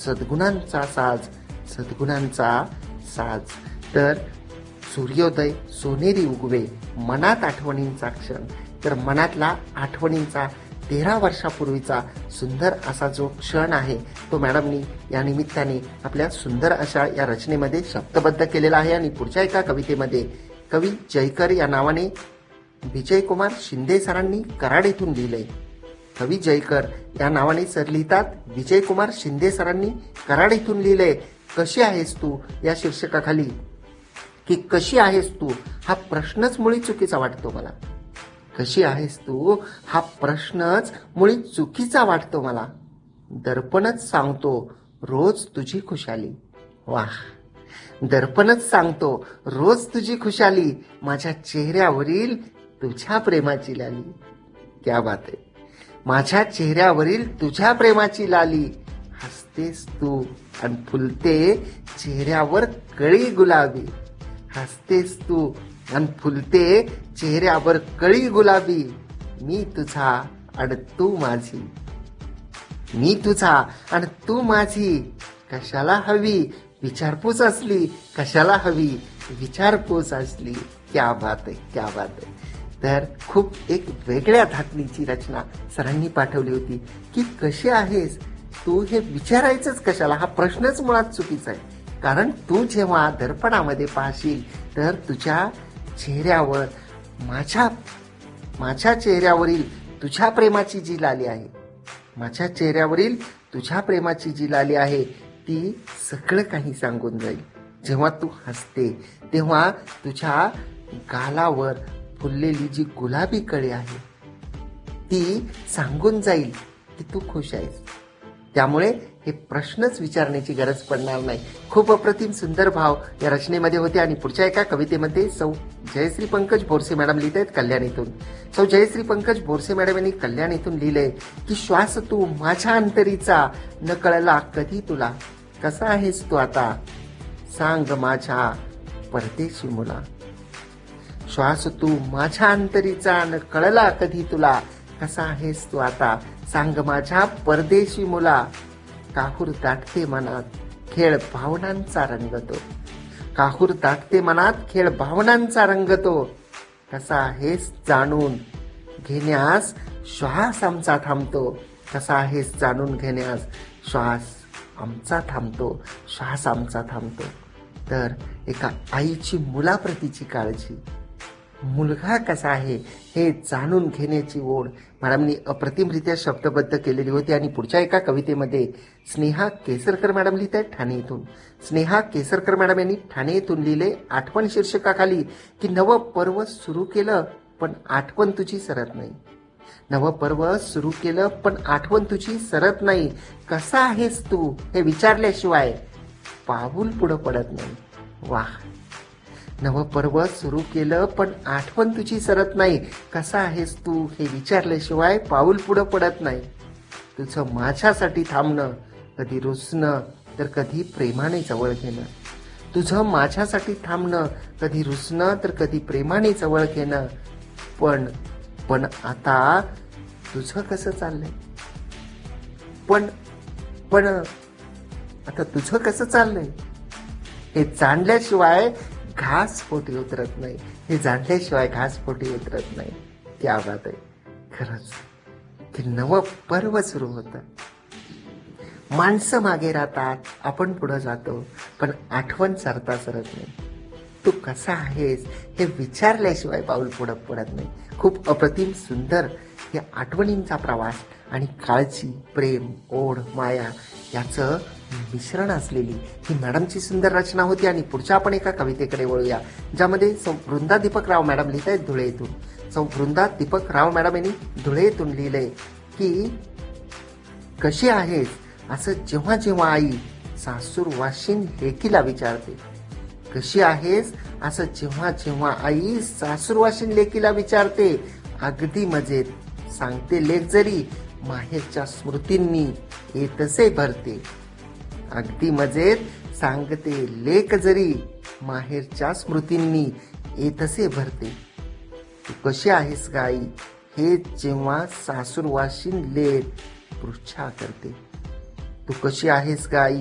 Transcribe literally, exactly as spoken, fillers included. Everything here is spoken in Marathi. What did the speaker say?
सद्गुणांचा साज, सद्गुणांचा साज. तर सूर्योदय सोनेरी उगवे, मनात आठवणींचा क्षण. तर मनातला आठवणींचा तेरा वर्षापूर्वीचा सुंदर असा जो क्षण आहे तो मॅडमनी या निमित्ताने आपल्या सुंदर अशा या रचनेमध्ये शब्दबद्ध केलेला आहे. आणि पुढच्या एका कवितेमध्ये कवी जयकर या नावाने विजयकुमार शिंदे सरांनी कराड येथून लिहिलंय. कवी जयकर या नावाने सर लिहितात. विजयकुमार शिंदे सरांनी कराड येथून लिहिलंय. कशी आहेस तू या शीर्षकाखाली की कशी आहेस तू हा प्रश्नच मुळी चुकीचा वाटतो मला. कशी आहेस तू हा प्रश्नच मुळी चुकीचा वाटतो मला. दर्पणच सांगतो रोज तुझी खुशाली. वाह. दर्पणच सांगतो रोज तुझी खुशाली, माझ्या चेहऱ्यावरील तुझ्या प्रेमाची लाली. क्या बात आहे. माझ्या चेहऱ्यावरील तुझ्या प्रेमाची लाली. हसतेस तू आणि फुलते चेहऱ्यावर कळी गुलाबी. हसतेस तू आणि फुलते चेहऱ्यावर कळी गुलाबी. मी तुझा आणि तू माझी. मी तुझा आणि तू माझी. कशाला हवी विचारपूस असली. कशाला हवी विचारपूस असली. क्या बात आहे, क्या बात आहे. तर खूप एक वेगळ्या धाटणीची रचना सरांनी पाठवली होती की कशी आहेस तू हे विचारायचंच कशाला हा प्रश्नच मुळात चुकीचा आहे. कारण तू जेव्हा दर्पणामध्ये पाहशील तर तुझ्या चेहऱ्यावर माझ्या माझ्या चेहऱ्यावरील तुझ्या प्रेमाची जी लाली आहे, माझ्या चेहऱ्यावरील तुझ्या प्रेमाची जी लाली आहे ती सगळं काही सांगून जाईल. जेव्हा तू हसते तेव्हा तुझ्या गालावर फुललेली जी गुलाबी कळी आहे ती सांगून जाईल की तू खुश आहेस. त्यामुळे हे प्रश्नच विचारण्याची गरज पडणार नाही. खूप अप्रतिम सुंदर भाव या रचनेमध्ये होते. आणि पुढच्या एका कवितेमध्ये सौ जयश्री पंकज बोरसे मॅडम लिहित आहेत कल्याण येथून. सौ जयश्री पंकज बोरसे मॅडम यांनी कल्याण येथून लिहिलंय की श्वास तू माझ्या अंतरीचा, न कळला कधी तुला. कसा आहेस तू आता सांग माझ्या परदेशी मुला. श्वास तू माझ्या अंतरीचा, न कळला कधी तुला. कसा आहेस तू आता सांग माझ्या परदेशी मुला. काहूर दाटते मनात खेळ भावनांचा रंगतो. काहूर दाटते मनात खेळ भावनांचा रंगतो. कसा आहेस जाणून घेण्यास श्वास आमचा थांबतो. कसा आहेस जाणून घेण्यास श्वास आमचा थांबतो. श्वास आमचा थांबतो. तर एका आईची मुलाप्रतीची काळजी, मुलगा कसा आहे हे जाणून घेण्याची ओढ मॅडमनी अप्रतिमरित्या शब्दबद्ध केलेली होती. आणि पुढच्या एका कवितेमध्ये स्नेहा केसरकर मॅडम लिहित आहेत ठाणे येथून. स्नेहा केसरकर मॅडम यांनी ठाणे येथून लिहिले आठवण शीर्षकाखाली की नव पर्व सुरू केलं पण आठवण तुझी सरत नाही. नव पर्व सुरू केलं पण आठवण तुझी सरत नाही. कसा आहेस तू हे विचारल्याशिवाय पाऊल पुढं पडत नाही. वाह. नवपर्व सुरू केलं पण आठवण तुझी सरत नाही. कसा आहेस तू हे विचारल्याशिवाय पाऊल पुढं पडत नाही. तुझं माझ्यासाठी थांबणं कधी रुसणं तर कधी प्रेमाने जवळ घेणं. तुझं माझ्यासाठी थांबणं कधी रुसणं तर कधी प्रेमाने जवळ घेणं. पण पण आता तुझं कसं चाललंय. पण पण आता तुझं कसं चाललंय हे जाणल्याशिवाय घास पोटी उतरत नाही. हे जाणल्याशिवाय घास पोटी उतरत नाही. क्या बात आहे. खरंच की नव पर्व सुरू होतं. माणसं मागे राहतात, आपण पुढे जातो, पण आठवण सरता सरत नाही. तू कसा आहेस हे विचारल्याशिवाय पाऊल पुढे पडत नाही. खूप अप्रतिम सुंदर या आठवणींचा प्रवास आणि काळजी, प्रेम, ओढ, माया याचं मिश्रण असलेली ही मॅडमची सुंदर रचना होती. आणि पुढच्या आपण एका कवितेकडे वळूया ज्यामध्ये सौ वृंदा दीपक राव मॅडम लिहित आहेत धुळे येथून. सौ वृंदा दीपक राव मॅडम यांनी धुळे येथून लिहिलंय की कशी आहेस असं जेव्हा जेव्हा आई सासूर वाशिन लेकीला विचारते. कशी आहेस असं जेव्हा जेव्हा आई सासूर वाशिन लेकीला विचारते. अगदी मजेत सांगते लेक जरी माहेरच्या स्मृतींनी येतसे भरते. अगदी मजेत सांगते लेक जरी माहेरच्या स्मृतींनी येतसे भरते. तू कशी आहेस गाई हे जेव्हा सासूरवाशीन लेक पृच्छा करते. तू कशी आहेस ग आई?